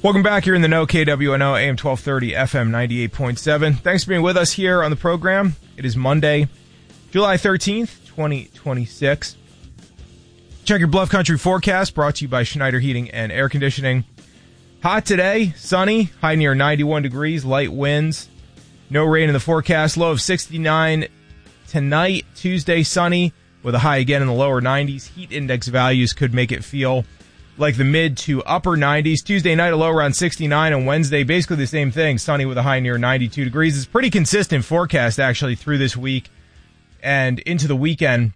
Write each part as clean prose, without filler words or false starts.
Welcome back here in the know, KWNO, AM 1230, FM 98.7. Thanks for being with us here on the program. It is Monday, July 13th, 2026. Check your Bluff Country forecast, brought to you by Schneider Heating and Air Conditioning. Hot today, sunny, high near 91 degrees, light winds. No rain in the forecast, low of 69 tonight. Tuesday, sunny, with a high again in the lower 90s. Heat index values could make it feel like the mid to upper 90s. Tuesday night, a low around 69, and Wednesday, basically the same thing, sunny with a high near 92 degrees. It's pretty consistent forecast, actually, through this week and into the weekend.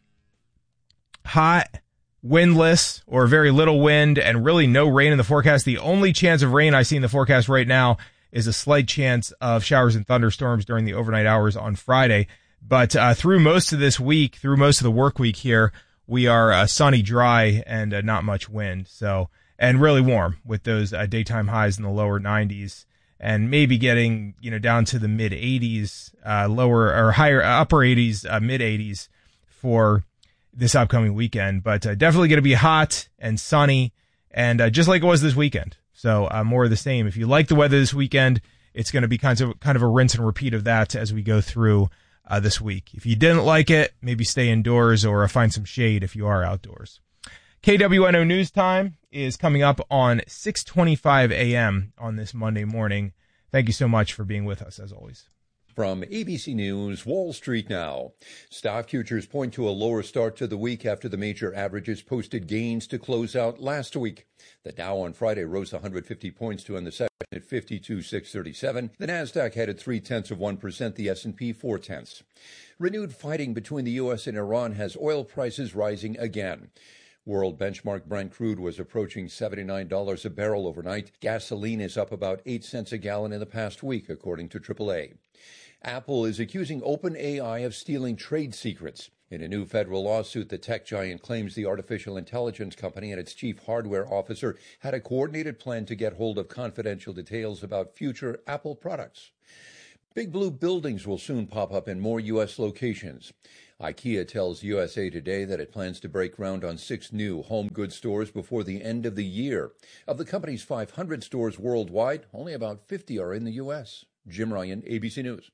Hot, windless, or very little wind, and really no rain in the forecast. The only chance of rain I see in the forecast right now is a slight chance of showers and thunderstorms during the overnight hours on Friday. But through most of this week, through most of the work week here, we are sunny, dry, and not much wind. So, and really warm with those daytime highs in the lower 90s, and maybe getting down to the mid 80s, lower or higher, upper 80s, mid 80s for this upcoming weekend. But definitely going to be hot and sunny, and just like it was this weekend. So more of the same. If you like the weather this weekend, it's going to be kind of a rinse and repeat of that as we go through this week. If you didn't like it, maybe stay indoors or find some shade if you are outdoors. KWNO News Time is coming up on 6:25 a.m. on this Monday morning. Thank you so much for being with us, as always. From ABC News, Wall Street now. Stock futures point to a lower start to the week after the major averages posted gains to close out last week. The Dow on Friday rose 150 points to end the session at 52,637. The Nasdaq headed 0.3%, the S&P 0.4. Renewed fighting between the U.S. and Iran has oil prices rising again. World benchmark Brent crude was approaching $79 a barrel overnight. Gasoline is up about 8 cents a gallon in the past week, according to AAA. Apple is accusing OpenAI of stealing trade secrets. In a new federal lawsuit, the tech giant claims the artificial intelligence company and its chief hardware officer had a coordinated plan to get hold of confidential details about future Apple products. Big blue buildings will soon pop up in more U.S. locations. IKEA tells USA Today that it plans to break ground on 6 new home goods stores before the end of the year. Of the company's 500 stores worldwide, only about 50 are in the U.S. Jim Ryan, ABC News.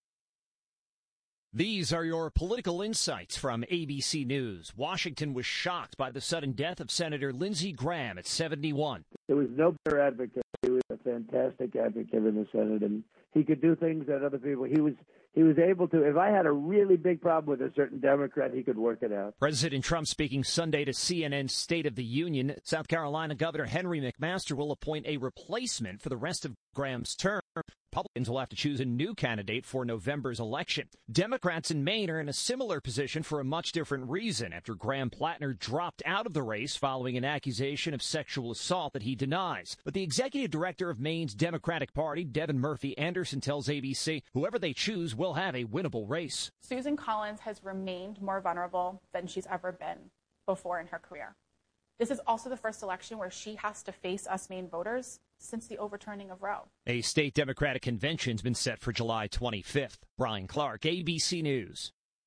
These are your political insights from ABC News. Washington was shocked by the sudden death of Senator Lindsey Graham at 71. There was no better advocate. He was a fantastic advocate in the Senate, and he could do things that other people. He was able to. If I had a really big problem with a certain Democrat, he could work it out. President Trump speaking Sunday to CNN's State of the Union. South Carolina Governor Henry McMaster will appoint a replacement for the rest of Graham's term. Republicans will have to choose a new candidate for November's election. Democrats in Maine are in a similar position for a much different reason after Graham Plattner dropped out of the race following an accusation of sexual assault that he denies. But the executive director of Maine's Democratic Party, Devin Murphy Anderson, tells ABC whoever they choose will have a winnable race. Susan Collins has remained more vulnerable than she's ever been before in her career. This is also the first election where she has to face us Maine voters since the overturning of Roe. A state Democratic convention's been set for July 25th. Brian Clark, ABC News.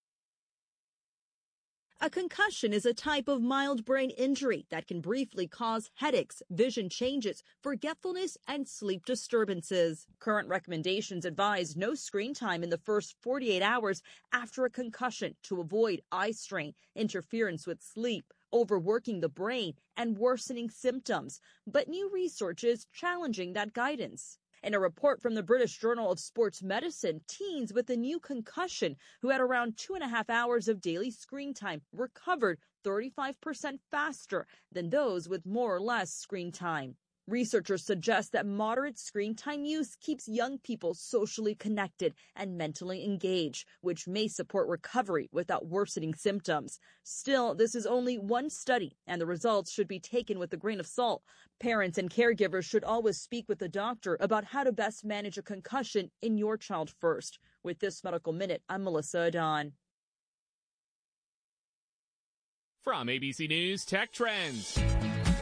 A concussion is a type of mild brain injury that can briefly cause headaches, vision changes, forgetfulness, and sleep disturbances. Current recommendations advise no screen time in the first 48 hours after a concussion to avoid eye strain, interference with sleep, overworking the brain, and worsening symptoms. But new research is challenging that guidance. In a report from the British Journal of Sports Medicine, teens with a new concussion who had around 2.5 hours of daily screen time recovered 35% faster than those with more or less screen time. Researchers suggest that moderate screen time use keeps young people socially connected and mentally engaged, which may support recovery without worsening symptoms. Still, this is only one study, and the results should be taken with a grain of salt. Parents and caregivers should always speak with the doctor about how to best manage a concussion in your child first. With this Medical Minute, I'm Melissa Adon. From ABC News Tech Trends.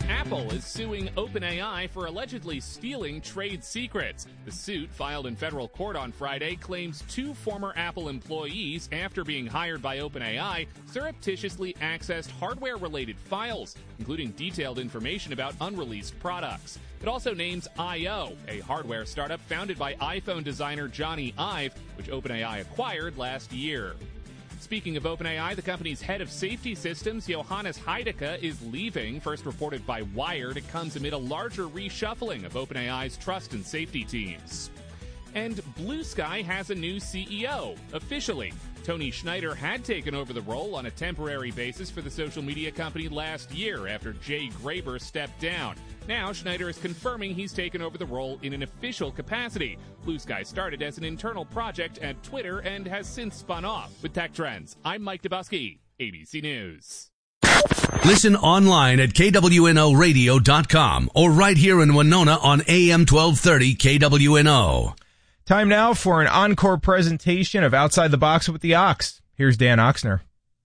Apple is suing OpenAI for allegedly stealing trade secrets. The suit, filed in federal court on Friday, claims 2 former Apple employees, after being hired by OpenAI, surreptitiously accessed hardware-related files, including detailed information about unreleased products. It also names I.O., a hardware startup founded by iPhone designer Johnny Ive, which OpenAI acquired last year. Speaking of OpenAI, the company's head of safety systems, Johannes Heidecke, is leaving. First reported by Wired, it comes amid a larger reshuffling of OpenAI's trust and safety teams. And Blue Sky has a new CEO, officially. Tony Schneider had taken over the role on a temporary basis for the social media company last year after Jay Graber stepped down. Now, Schneider is confirming he's taken over the role in an official capacity. Blue Sky started as an internal project at Twitter and has since spun off. With Tech Trends, I'm Mike Dubusky, ABC News. Listen online at KWNOradio.com or right here in Winona on AM 1230 KWNO. Time now for an encore presentation of Outside the Box with the Ox. Here's Dan Oxner.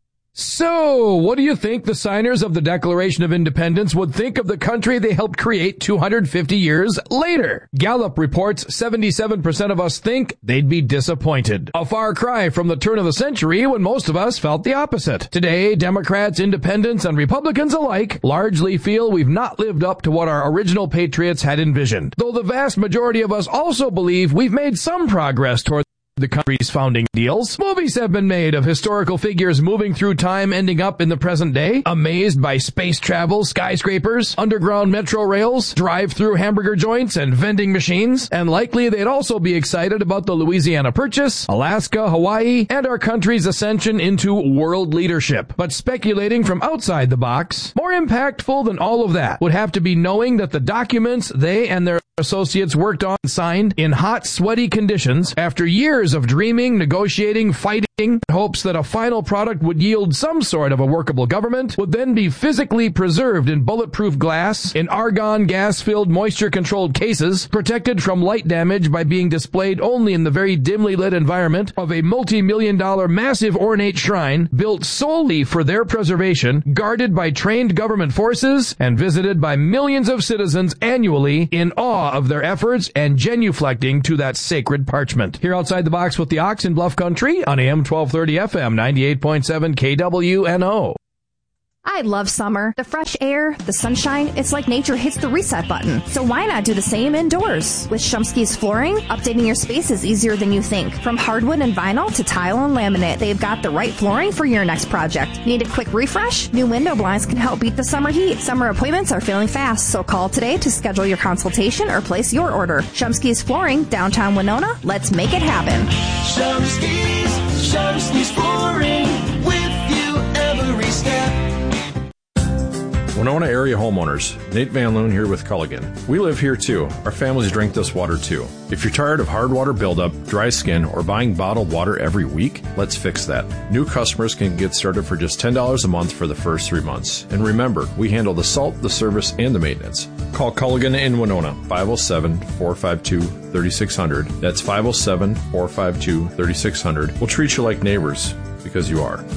So, what do you think the signers of the Declaration of Independence would think of the country they helped create 250 years later? Gallup reports 77% of us think they'd be disappointed. A far cry from the turn of the century when most of us felt the opposite. Today, Democrats, independents, and Republicans alike largely feel we've not lived up to what our original patriots had envisioned. Though the vast majority of us also believe we've made some progress toward the country's founding deals. Movies have been made of historical figures moving through time, ending up in the present day, amazed by space travel, skyscrapers, underground metro rails, drive-through hamburger joints, and vending machines. And likely they'd also be excited about the Louisiana Purchase, Alaska, Hawaii, and our country's ascension into world leadership. But speculating from outside the box, more impactful than all of that would have to be knowing that the documents they and their associates worked on and signed in hot, sweaty conditions after years of dreaming, negotiating, fighting, in hopes that a final product would yield some sort of a workable government, would then be physically preserved in bulletproof glass, in argon gas-filled moisture-controlled cases, protected from light damage by being displayed only in the very dimly lit environment of a multi-million-dollar massive ornate shrine built solely for their preservation, guarded by trained government forces, and visited by millions of citizens annually in awe of their efforts and genuflecting to that sacred parchment. Here outside the box with the Ox in Bluff Country on AM 1230 FM 98.7 KWNO. I love summer. The fresh air, the sunshine, it's like nature hits the reset button. So why not do the same indoors? With Shumsky's Flooring, updating your space is easier than you think. From hardwood and vinyl to tile and laminate, they've got the right flooring for your next project. Need a quick refresh? New window blinds can help beat the summer heat. Summer appointments are filling fast, so call today to schedule your consultation or place your order. Shumsky's Flooring, downtown Winona. Let's make it happen. Shumsky's Flooring, with you every step. Winona area homeowners, Nate Van Loon here with Culligan. We live here too. Our families drink this water too. If you're tired of hard water buildup, dry skin, or buying bottled water every week, let's fix that. New customers can get started for just $10 a month for the first 3 months. And remember, we handle the salt, the service, and the maintenance. Call Culligan in Winona, 507-452-3600. That's 507-452-3600. We'll treat you like neighbors, because you are.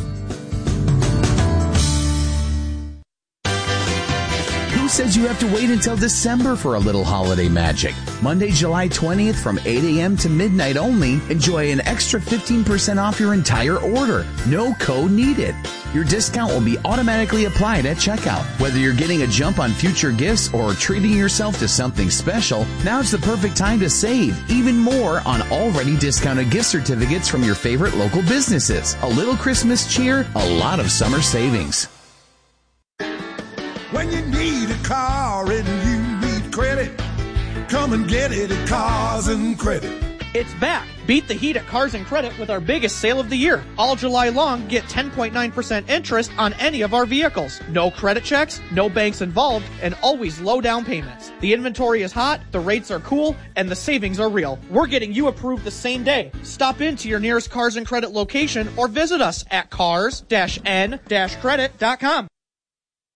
Says you have to wait until December for a little holiday magic. Monday, July 20th from 8 a.m. to midnight only. Enjoy an extra 15% off your entire order. No code needed. Your discount will be automatically applied at checkout. Whether you're getting a jump on future gifts or treating yourself to something special, now's the perfect time to save even more on already discounted gift certificates from your favorite local businesses. A little Christmas cheer, a lot of summer savings. When you need a car and you need credit, come and get it at Cars and Credit. It's back. Beat the heat at Cars and Credit with our biggest sale of the year. All July long, get 10.9% interest on any of our vehicles. No credit checks, no banks involved, and always low down payments. The inventory is hot, the rates are cool, and the savings are real. We're getting you approved the same day. Stop into your nearest Cars and Credit location or visit us at cars-n-credit.com.